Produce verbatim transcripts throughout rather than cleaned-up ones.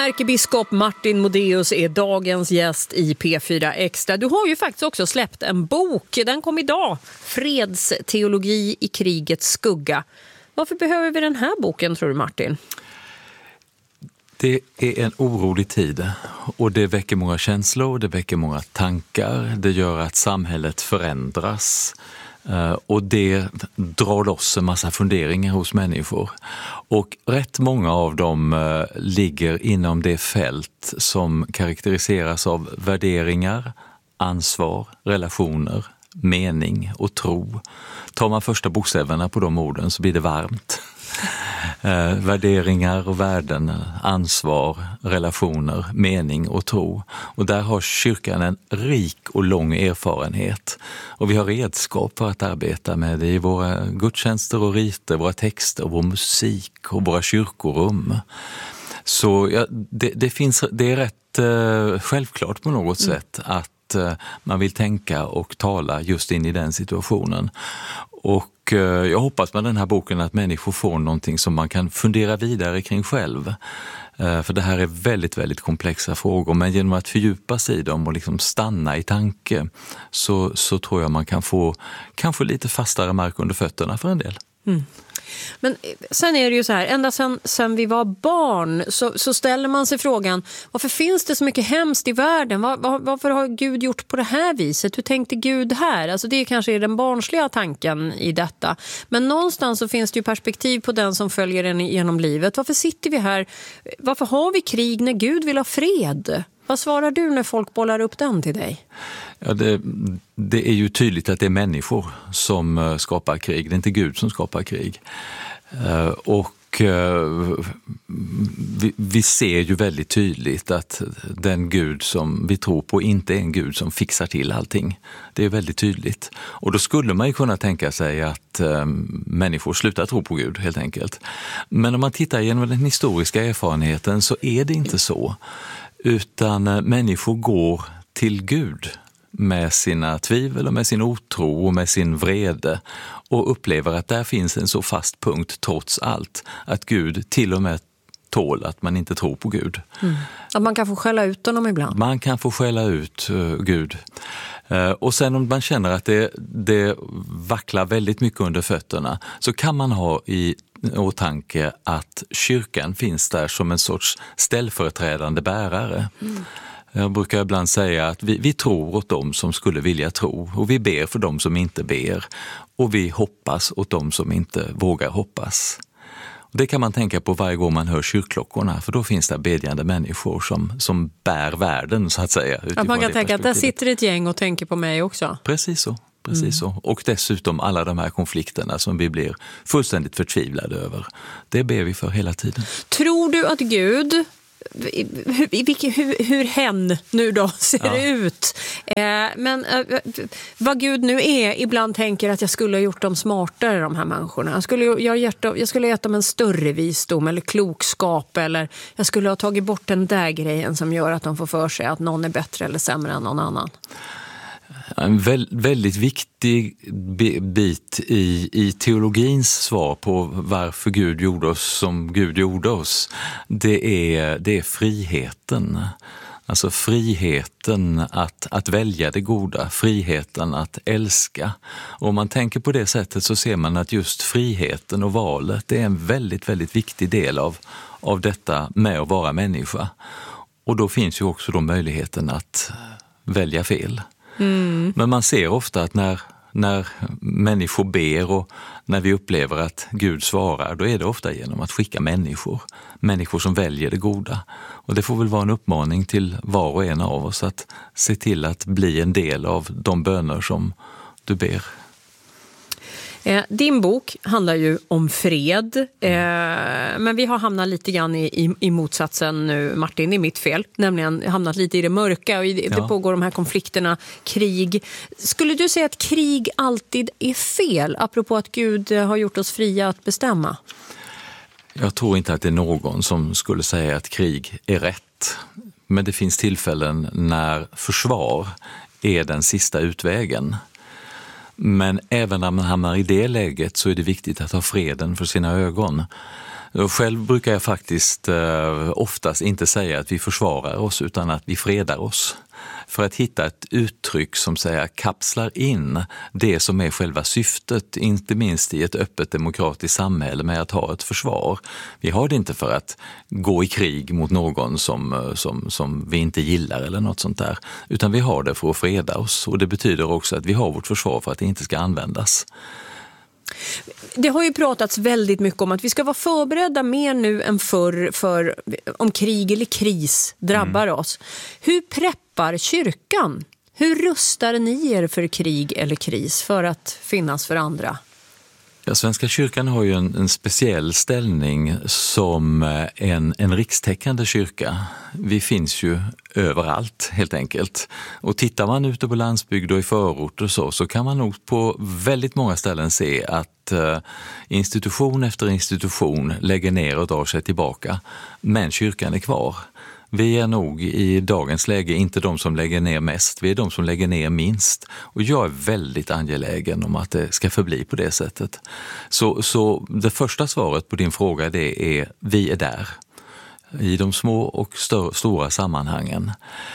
Ärkebiskop Martin Modéus är dagens gäst i P fyra Extra. Du har ju faktiskt också släppt en bok. Den kom idag. Fredsteologi i krigets skugga. Varför behöver vi den här boken, tror du, Martin? Det är en orolig tid och det väcker många känslor, det väcker många tankar. Det gör att samhället förändras och det drar loss en massa funderingar hos människor. Och rätt många av dem ligger inom det fält som karaktäriseras av värderingar, ansvar, relationer, mening och tro. Tar man första bokstäverna på de orden så blir det varmt. Eh, värderingar och värden, ansvar, relationer, mening och tro. Och där har kyrkan en rik och lång erfarenhet. Och vi har redskap för att arbeta med det i våra gudstjänster och riter, våra texter, vår musik och våra kyrkorum. Så ja, det, det, finns, det är rätt eh, självklart på något mm. sätt att eh, man vill tänka och tala just in i den situationen. Och jag hoppas med den här boken att människor får någonting som man kan fundera vidare kring själv. För det här är väldigt, väldigt komplexa frågor. Men genom att fördjupa sig i dem och liksom stanna i tanke så, så tror jag man kan få kanske lite fastare mark under fötterna för en del. Mm. Men sen är det ju så här, ända sen, sen vi var barn så, så ställer man sig frågan, varför finns det så mycket hemskt i världen? Var, var, varför har Gud gjort på det här viset? Hur tänkte Gud här? Alltså det kanske är den barnsliga tanken i detta. Men någonstans så finns det ju perspektiv på den som följer en genom livet. Varför sitter vi här? Varför har vi krig när Gud vill ha fred? Vad svarar du när folk bollar upp den till dig? Ja, det, det är ju tydligt att det är människor som skapar krig. Det är inte Gud som skapar krig. Och vi, vi ser ju väldigt tydligt att den Gud som vi tror på inte är en Gud som fixar till allting. Det är väldigt tydligt. Och då skulle man ju kunna tänka sig att människor slutar tro på Gud helt enkelt. Men om man tittar genom den historiska erfarenheten så är det inte så. Utan människor går till Gud med sina tvivel och med sin otro och med sin vrede och upplever att där finns en så fast punkt trots allt att Gud till och med tål att man inte tror på Gud. Mm. Att man kan få skälla ut honom ibland. Man kan få skälla ut uh, Gud. Uh, och sen om man känner att det, det vacklar väldigt mycket under fötterna så kan man ha i åtanke att kyrkan finns där som en sorts ställföreträdande bärare. Mm. Jag brukar ibland säga att vi, vi tror åt dem som skulle vilja tro och vi ber för dem som inte ber och vi hoppas åt dem som inte vågar hoppas. Det kan man tänka på varje gång man hör kyrkklockorna för då finns det bedjande människor som, som bär världen så att säga. Att man kan tänka att där sitter ett gäng och tänker på mig också. Precis så. Precis mm. så. Och dessutom alla de här konflikterna som vi blir fullständigt förtvivlade över. Det ber vi för hela tiden. Tror du att Gud, hur, hur, hur hen nu då ser ja. ut, eh, men eh, vad Gud nu är, ibland tänker att jag skulle ha gjort dem smartare, de här människorna. Jag skulle, jag, jag skulle ha gett dem en större visdom eller klokskap eller jag skulle ha tagit bort den där grejen som gör att de får för sig att någon är bättre eller sämre än någon annan. En väldigt viktig bit i, i teologins svar på varför Gud gjorde oss som Gud gjorde oss, det är, det är friheten. Alltså friheten att, att välja det goda, friheten att älska. Och om man tänker på det sättet så ser man att just friheten och valet är en väldigt, väldigt viktig del av, av detta med att vara människa. Och då finns ju också då möjligheten att välja fel. Mm. Men man ser ofta att när, när människor ber och när vi upplever att Gud svarar, då är det ofta genom att skicka människor. Människor som väljer det goda. Och det får väl vara en uppmaning till var och en av oss att se till att bli en del av de böner som du ber. Eh, din bok handlar ju om fred, eh, men vi har hamnat lite grann i, i, i motsatsen nu, Martin, det är mitt fel, nämligen hamnat lite i det mörka och i, det ja. pågår de här konflikterna, krig. Skulle du säga att krig alltid är fel, apropå att Gud har gjort oss fria att bestämma? Jag tror inte att det är någon som skulle säga att krig är rätt, men det finns tillfällen när försvar är den sista utvägen. Men även när man hamnar i det läget så är det viktigt att ha freden för sina ögon. Själv brukar jag faktiskt eh, oftast inte säga att vi försvarar oss utan att vi fredar oss. För att hitta ett uttryck som säger kapslar in det som är själva syftet, inte minst i ett öppet demokratiskt samhälle med att ha ett försvar. Vi har det inte för att gå i krig mot någon som, som, som vi inte gillar eller något sånt där, utan vi har det för att freda oss, och det betyder också att vi har vårt försvar för att det inte ska användas. Det har ju pratats väldigt mycket om att vi ska vara förberedda mer nu än förr för om krig eller kris drabbar mm. oss. Hur preppar kyrkan? Hur rustar ni er för krig eller kris för att finnas för andra? Ja, Svenska kyrkan har ju en, en speciell ställning som en, en rikstäckande kyrka. Vi finns ju överallt helt enkelt. Och tittar man ute på landsbygd och i förort och så, så kan man nog på väldigt många ställen se att eh, institution efter institution lägger ner och drar sig tillbaka. Men kyrkan är kvar. Vi är nog i dagens läge inte de som lägger ner mest, vi är de som lägger ner minst. Och jag är väldigt angelägen om att det ska förbli på det sättet. Så, så det första svaret på din fråga, det är vi är där. I de små och stör, stora sammanhangen.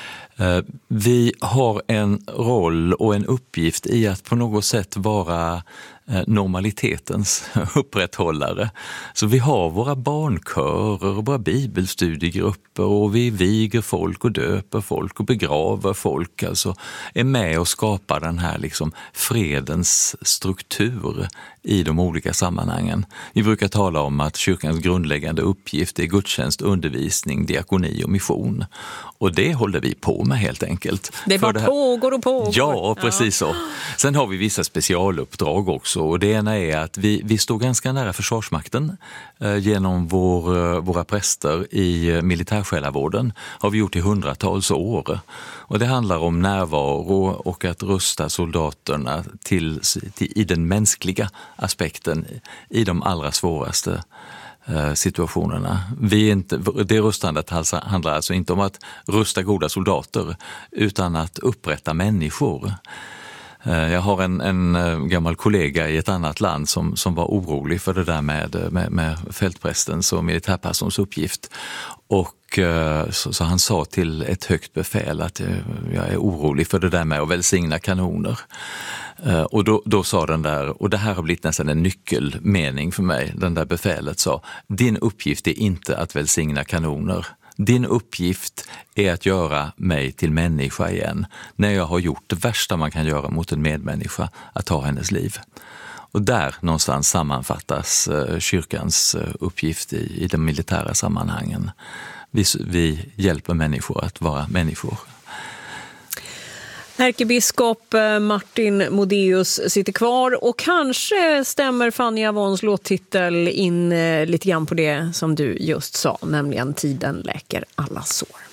Vi har en roll och en uppgift i att på något sätt vara normalitetens upprätthållare. Så vi har våra barnkörer och våra bibelstudiegrupper, och vi viger folk och döper folk och begraver folk. Alltså är med och skapar den här liksom fredens struktur i de olika sammanhangen. Vi brukar tala om att kyrkans grundläggande uppgift är gudstjänst, undervisning, diakoni och mission. Och det håller vi på med helt enkelt. Det bara det pågår och pågår. Ja, precis ja. så. Sen har vi vissa specialuppdrag också. Och det ena är att vi, vi står ganska nära Försvarsmakten eh, genom vår, våra präster i militärsjälavården. Har vi gjort i hundratals år. Och det handlar om närvaro och att rusta soldaterna till, till, i den mänskliga aspekten i de allra svåraste eh, situationerna. Vi är inte, det rustandet handlar alltså inte om att rusta goda soldater utan att upprätta människor. Jag har en, en gammal kollega i ett annat land som, som var orolig för det där med, med, med fältprästens och militärpastorns uppgift. Och så, så han sa till ett högt befäl att jag är orolig för det där med att välsigna kanoner. Och då, då sa den där, och det här har blivit nästan en nyckelmening för mig, den där befälet sa: din uppgift är inte att välsigna kanoner. Din uppgift är att göra mig till människa igen när jag har gjort det värsta man kan göra mot en medmänniska, att ta hennes liv. Och där någonstans sammanfattas kyrkans uppgift i, i de militära sammanhangen. Vi, vi hjälper människor att vara människor. Ärkebiskop Martin Modéus sitter kvar, och kanske stämmer Fanny Avons låttitel in lite grann på det som du just sa, nämligen tiden läker alla sår.